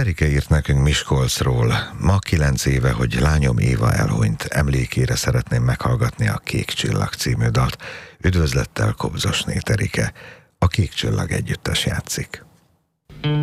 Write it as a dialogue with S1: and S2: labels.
S1: Erike írt nekünk Miskolcról. Ma 9 éve, hogy lányom Éva elhunyt. Emlékére szeretném meghallgatni a Kék Csillag című dalt. Üdvözlettel, Kobzosné Erike. A Kék Csillag együttes játszik.